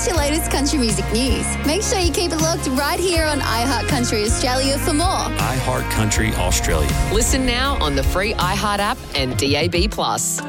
your latest country music news. Make sure you keep it locked right here on iHeart Country Australia for more. iHeart Country Australia. Listen now on the free iHeart app and DAB+.